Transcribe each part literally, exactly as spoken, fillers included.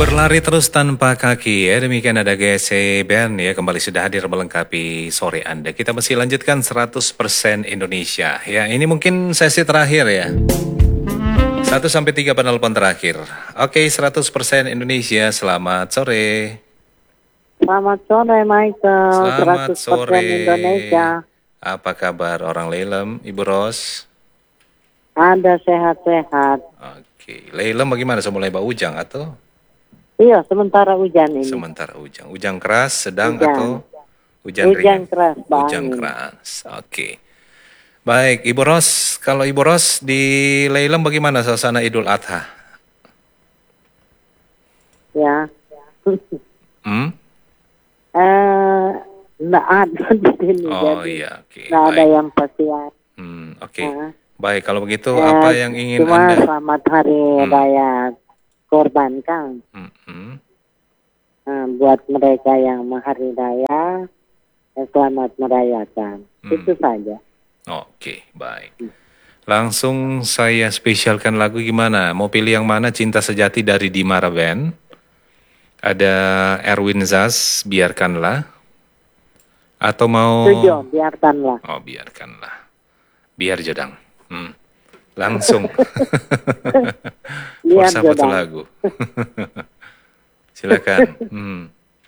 Berlari terus tanpa kaki ya, demikian ada G C Band ya, kembali sudah hadir melengkapi sore Anda. Kita masih lanjutkan seratus persen Indonesia ya, ini mungkin sesi terakhir ya. satu sampai tiga penelpon terakhir. Oke, seratus persen Indonesia, selamat sore. Selamat sore Michael, Selamat seratus persen sore. Indonesia. Apa kabar orang Leilem, Ibu Ros? Ada sehat-sehat. Oke, Leilem bagaimana, sudah mulai bau ujang atau? Iya, sementara hujan ini. Sementara ujang. Ujang keras, sedang Hujan. atau hujan, Hujan ringan? keras, Bang. Hujan keras. Oke. Baik, Ibu Ros, kalau Ibu Ros di Leilem bagaimana suasana Idul Adha? Ya. Hmm? Eh, nggak ada di sini. Oh jadi iya, oke. nggak ada Baik. yang pasti. Hmm, oke. Nah, Baik, kalau begitu eh, apa yang ingin cuma Anda? selamat hari Hmm. raya korban Kang. Hmm, hmm. Nah, buat mereka yang hari raya, eh, selamat merayakan. Hmm. Itu saja. Oke, baik. Langsung saya spesialkan lagu gimana? Mau pilih yang mana? Cinta Sejati dari Dimara Band. Ada Erwin Zaz, Biarkanlah. Atau mau... Setuju, biarkanlah. Oh, biarkanlah. Biar jodang. Hmm. Langsung. Biar Forsa satu jodang. lagu. Silakan. Hmm.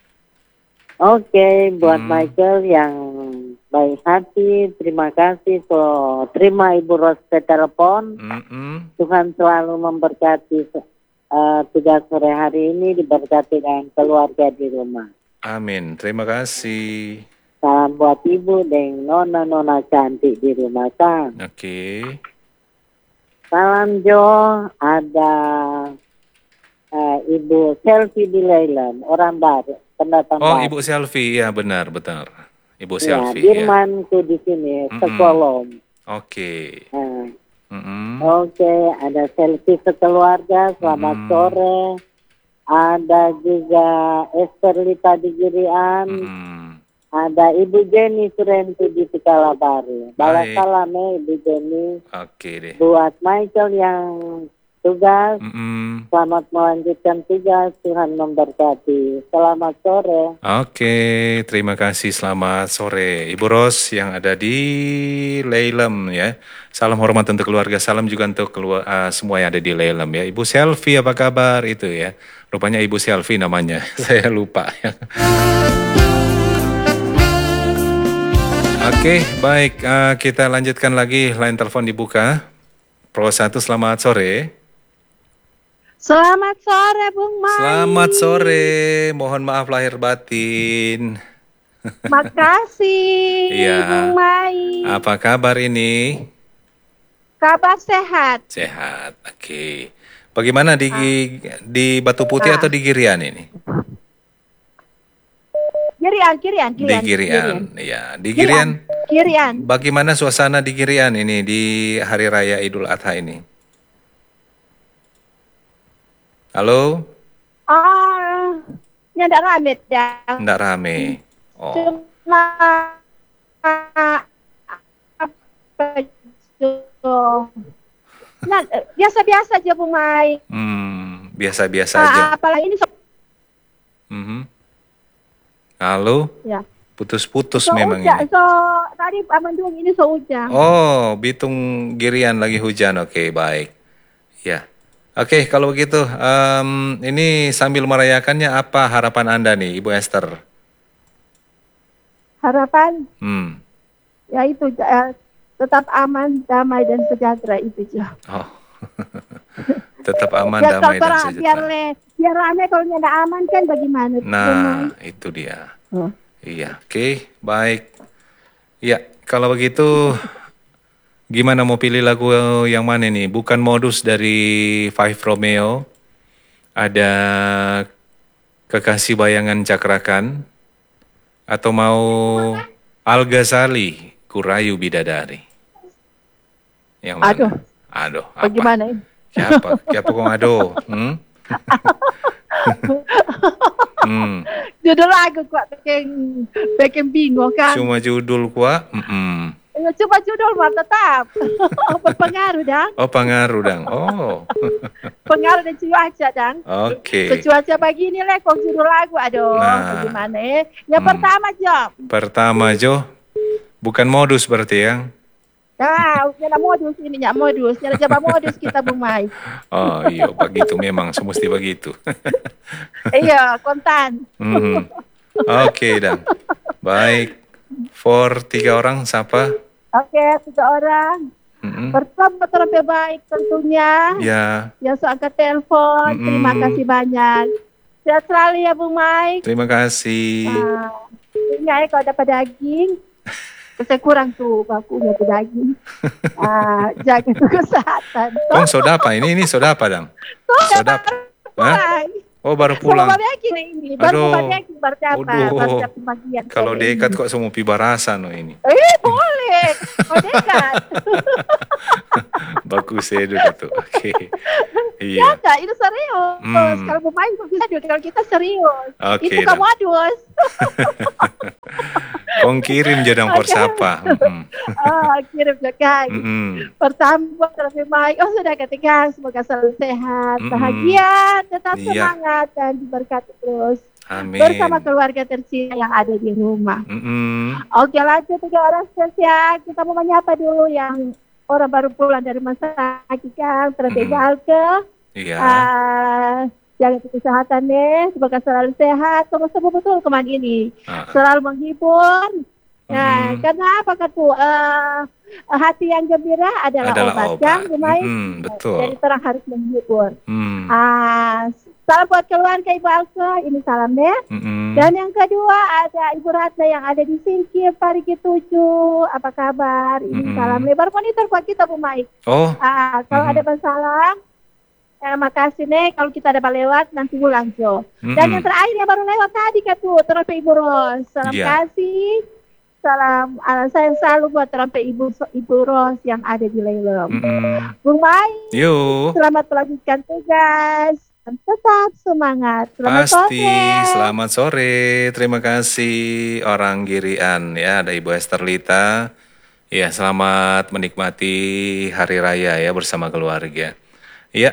Oke, buat Hmm. Michael yang baik hati, terima kasih. So, terima Ibu Ros telepon. Mm-mm. Tuhan selalu memberkati eh, tugas sore hari ini, diberkati dengan keluarga di rumah. Amin. Terima kasih. Salam buat Ibu dan nona-nona cantik di rumah Kang. Oke. Salam Jo, ada eh, Ibu Selfie di Leilem, orang baru, pendatang Oh, baru. Ibu Selfie. Ya, benar, benar. Ibu Ya, Selfie. Ya. Dirmanku di sini, Mm-mm. sekolom. Oke. Nah, Mm-mm. oke, ada selfie sekeluarga, selamat Mm-mm. sore. Ada juga Esther Lita di Girian. Mm-mm. Ada Ibu Jenny Surenti di Tikala Baru. Balas Baik. salam ya Ibu Jenny. Oke deh. Buat Michael yang tugas, Mm-mm. selamat melanjutkan tugas. Tuhan memberkati. Selamat sore. Oke, terima kasih. Selamat sore, Ibu Ros yang ada di Leilem ya. Salam hormat untuk keluarga, salam juga untuk keluar, uh, semua yang ada di Leilem ya. Ibu Selfie apa kabar itu ya? Rupanya Ibu Selfie namanya, saya lupa ya. Oke, baik. Uh, kita lanjutkan lagi, line telepon dibuka. Pro satu, selamat sore. Selamat sore Bung Mai. Selamat sore, mohon maaf lahir batin. Makasih Iya. Bung Mai. Apa kabar ini? Kabar sehat. Sehat, oke. Bagaimana di di Batu Putih Ah. atau di Girian ini? Kirian, kirian, Di kirian. Girian, ya. Di Kirian. Girian, Kirian. bagaimana suasana di Girian ini di Hari Raya Idul Adha ini? Halo, Oh, nyandak rame dah. nggak rame. Oh, Cuma apa itu? Nah, biasa-biasa aja Bung Mai. hmm, biasa-biasa aja. Ah, apalagi ini so, Mhm. Halo, ya. putus-putus So memang hujan. ini. So tadi Amandung ini so hujan. Oh, Bitung Girian lagi hujan. Oke, baik. Ya. Oke, kalau begitu, em, ini sambil merayakannya apa harapan Anda nih, Ibu Esther? Harapan Hmm. ya itu eh, tetap aman, damai dan sejahtera itu aja. Oh. Tetap aman, Biar damai dan kalau biar sejahtera. le, biar rame kalau nggak ada aman kan bagaimana? Nah, itu dia. Oh. Iya, oke, baik. Ya, kalau begitu, gimana mau pilih lagu yang mana nih? Bukan Modus dari Five Romeo. Ada Kekasih Bayangan Cakrakan. Atau mau Al Ghazali, Kurayu Bidadari. Yang mana? Aduh. Aduh, apa? Bagaimana ini? Siapa? Siapa kong aduh? Hmm? hmm. Judul lagu kok bikin bikin bingung kan? Cuma judul kuah. Mm-mm. Cuma judul mah tetap berpengaruh dang. Oh, pengaruh dang. Oh. Pengaruh dan cuaca dang. Oke. Cuaca begini lah kok judul lagu. Aduh, Nah. bagaimana eh. Yang Hmm. pertama Job. Pertama Jo, bukan modus berarti ya? Nah, nyala modus ini, nyak modus. Nyala coba modus kita Bung Mai. Oh iya, begitu memang, semesti begitu. Iya, kontan. Mhm. Oke dan baik. For tiga orang siapa? Oke, tiga orang. Mhm. Pertama terlebih baik tentunya. Ya, Yang so angkat telepon, Mm-mm. terima kasih banyak. Sehat selalu ya Bung Mai. terima kasih. Ah, ingat ya kalau dapat daging, saya kurang tuh bakunya tuh daging. Ah, jaga tuh kesehatan. Kong soda apa ini? Ini soda apa dang? Soda apa? Hah? Bye. Oh baru Sama pulang. Bapak Yakin ini, baru Aduh. Bapak Yakin baru dapat, Aduh. baru dapat bagian. Kalau saya dekat ini. kok semua pibarasa no ini. Eh boleh, kalau dekat. Bagus ya itu tuh. Oke. Ya Iya. kak, itu serius. Hmm. Kalau bermain kok bisa juga, kalau kita serius. Oke, Itu kamu dah. adus. Kong kirim jadang Oke. forsapa. Mhm. Ah, kirim juga. Mhm. Pertama terlebih baik. Oh sudah ketika semoga selalu sehat, Mm-mm. bahagia, tetap Iya. semangat dan diberkati terus Amin. bersama keluarga tercinta yang ada di rumah. Mhm. Oke lanjut tiga orang spesial. Kita mau menyapa dulu yang orang baru pulang dari masa sakit kan terlebih Mm-mm. baik. Iya. Ah, jaga kesehatan deh, semoga selalu sehat, terus sembuh betul kemarin ini, Ah. selalu menghibur. Nah, Mm-mm. karena apa kan tuh eh, hati yang gembira adalah, Adalah obat, obat. kan, Bumai? Mm-mm, betul. Jadi terang harus menghibur. Hmm. Ah, salam buat keluarga Ibu Alke, ini salam deh. Mm-mm. Dan yang kedua ada Ibu Ratna yang ada di Singkir, Parigi tujuh. Apa kabar? Ini Mm-mm. salam lebar monitor buat kita Bumai. Oh. Ah, kalau Mhm. ada masalah, eh, makasih nih. Kalau kita ada lewat nanti ulang Jo. Dan Mm-mm. yang terakhir yang baru lewat tadi kan tuh terapia Ibu Ros. Salam Iya. kasih. Salam uh, saya selalu buat terapia Ibu Ibu Ros yang ada di Lelem. Mm-mm. Bung Mai, Yuk. selamat melanjutkan tugas. Dan tetap semangat. Selamat Pasti. sore. Selamat sore. Terima kasih orang Girian ya. Ada Ibu Esther Lita. Ya, selamat menikmati hari raya ya bersama keluarga. Ya.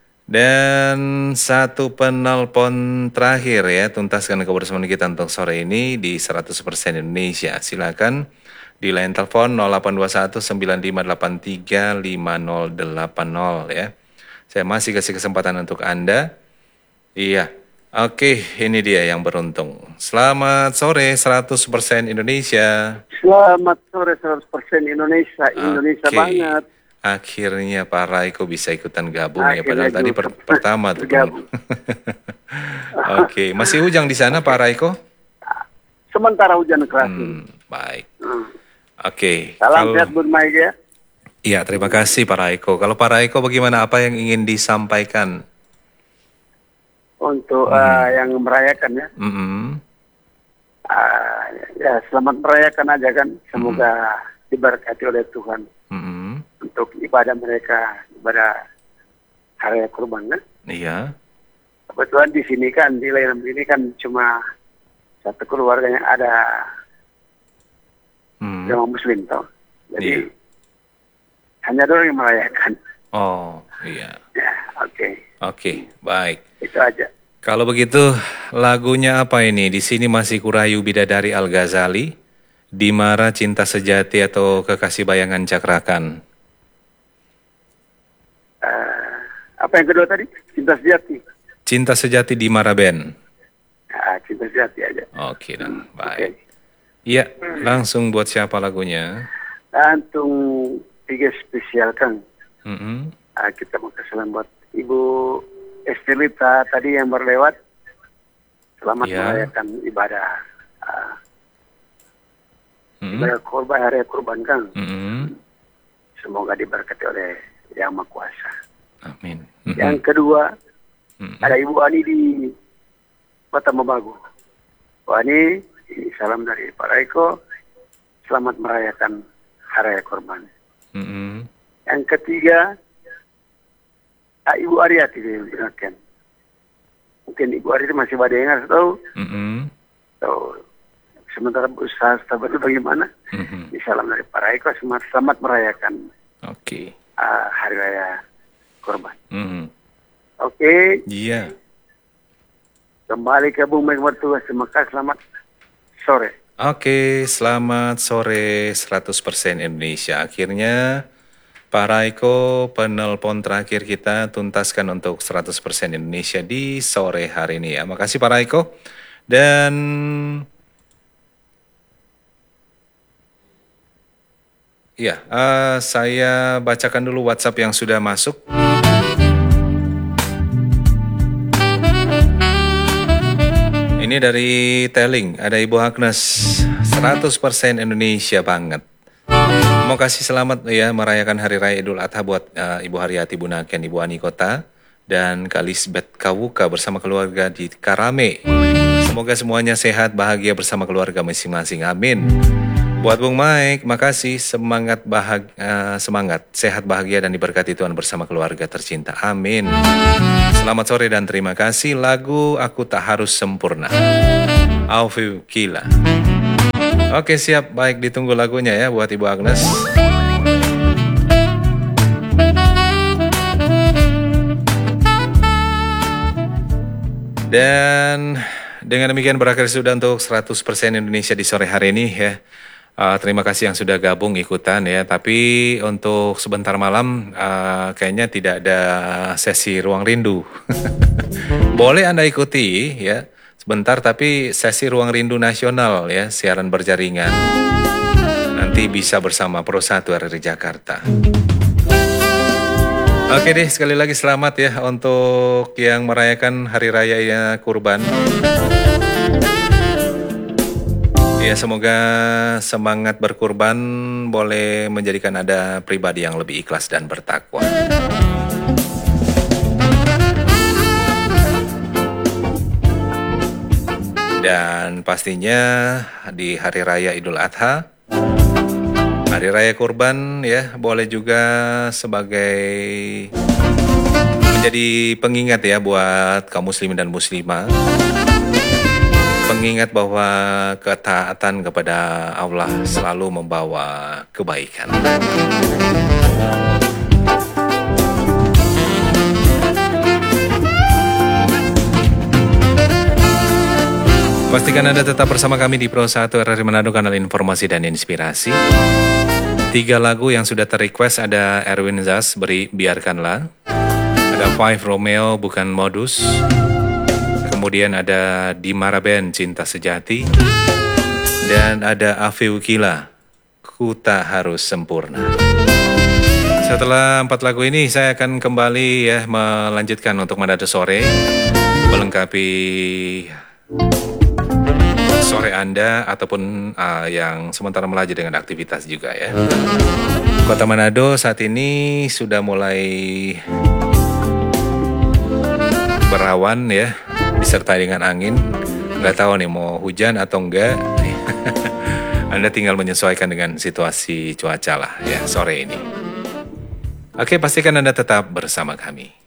Dan satu penelpon terakhir ya, tuntaskan kebersamaan kita untuk sore ini di seratus persen Indonesia. Silakan di line telepon nol delapan dua satu sembilan lima delapan tiga lima nol delapan nol ya. Saya masih kasih kesempatan untuk Anda. Iya. Oke, ini dia yang beruntung. Selamat sore seratus persen Indonesia. Selamat sore seratus persen Indonesia, Indonesia Oke. banget. Akhirnya Pak Raiko bisa ikutan gabung ya, Akhirnya padahal tadi juga per- pertama tuh. bergabung. Oke, masih hujan di sana Pak Raiko? Sementara hujan keras. Hmm, baik. Hmm. Oke. Salam kalau- sehat Bun Mai ya. Iya, terima kasih Pak Raiko. Kalau Pak Raiko bagaimana, apa yang ingin disampaikan? Untuk Hmm. eh, yang merayakan ya. Mm-mm. Ah, ya selamat merayakan aja kan. Semoga Hmm. diberkati oleh Tuhan Mm-mm. untuk ibadah mereka, ibadah hari raya kurban kan. Iya. Kebetulan di sini kan di Lelem ini kan cuma satu keluarga yang ada Hmm. jamaah Muslim toh. Jadi Iya. hanya ada orang yang merayakan. Oh, iya. Ya, oke. Oke, baik. Itu aja. Kalau begitu, lagunya apa ini? Di sini masih Kurayu Bidadari Al-Ghazali, Dimara Cinta Sejati atau Kekasih Bayangan Cakrakan? Eh, apa yang kedua tadi? Cinta sejati. Cinta Sejati Dimara Band. Ah, cinta sejati aja. Oke, dan Oke. baik. Iya, langsung buat siapa lagunya? Antung tiga spesial Kang. Mm-mm. Ah, kita mau kasih salam buat Ibu Estelita tadi yang berlewat. Selamat Ya. merayakan ibadah. Ah, Mm-mm. ibadah kurban, hari raya kurban Kang. Mm-mm. Semoga diberkati oleh Yang Maha Kuasa. Amin. Mm-mm. Yang kedua, Mm-mm. ada Ibu Ani di Kota Mabagu. Bu Ani, ini salam dari Pak Raiko. Selamat merayakan hari raya kurban. Mm-mm. Yang ketiga, ah, Ibu Ariati diingatkan. Mungkin Ibu Ariati masih pada ingat tahu, Mm-mm. tahu sementara berusaha stabil bagaimana? Mhm. Salam dari Pak Raiko, selamat, selamat merayakan Oke. uh, Hari Raya Kurban. Mhm. Oke, Iya. kembali ke Bung Mike Mertua. Terima kasih, selamat sore. Oke, selamat sore seratus persen Indonesia. Akhirnya Pak Raiko, penelpon terakhir kita tuntaskan untuk seratus persen Indonesia di sore hari ini ya. Makasih Pak Raiko. Dan ya, eh, saya bacakan dulu WhatsApp yang sudah masuk. Ini dari Telling, ada Ibu Agnes, seratus persen Indonesia banget. Mau kasih selamat ya merayakan Hari Raya Idul Adha buat uh, Ibu Haryati Bunaken, Ibu Ani Kota, dan Kak Lisbeth Kawuka bersama keluarga di Karame. Semoga semuanya sehat, bahagia bersama keluarga masing-masing. Amin. Buat Bung Mike, makasih, semangat bahag, uh, semangat, sehat, bahagia dan diberkati Tuhan bersama keluarga tercinta. Amin. Selamat sore dan terima kasih. Lagu Aku Tak Harus Sempurna, Aufi Kila. Oke siap, baik, ditunggu lagunya ya buat Ibu Agnes. Dan dengan demikian berakhir sudah untuk seratus persen Indonesia di sore hari ini ya. Uh, terima kasih yang sudah gabung ikutan ya. Tapi untuk sebentar malam uh, kayaknya tidak ada sesi Ruang Rindu. Boleh Anda ikuti ya sebentar, tapi sesi Ruang Rindu Nasional ya, siaran berjaringan. Nanti bisa bersama Pro satu R R I Jakarta. Oke deh, sekali lagi selamat ya untuk yang merayakan Hari Raya ya, Kurban. Ya, semoga semangat berkurban boleh menjadikan Anda pribadi yang lebih ikhlas dan bertakwa. Dan pastinya di Hari Raya Idul Adha, Hari Raya Kurban ya, boleh juga sebagai menjadi pengingat ya buat kaum muslimin dan muslimah. Pengingat bahwa ketaatan kepada Allah selalu membawa kebaikan. Pastikan Anda tetap bersama kami di Pro satu R R I Manado, kanal informasi dan inspirasi. Tiga lagu yang sudah ter-request ada Erwin Zas, beri Biarkanlah. Ada Five Romeo, Bukan Modus. Kemudian ada Dimara Band, Cinta Sejati. Dan ada Afi Ukila, Ku Tak Harus Sempurna. Setelah empat lagu ini saya akan kembali ya melanjutkan untuk Manado Sore, melengkapi sore Anda ataupun uh, yang sementara melaju dengan aktivitas juga ya. Kota Manado saat ini sudah mulai berawan ya, disertai dengan angin. Nggak tahu nih mau hujan atau enggak. Anda tinggal menyesuaikan dengan situasi cuaca lah ya sore ini. Oke, pastikan Anda tetap bersama kami.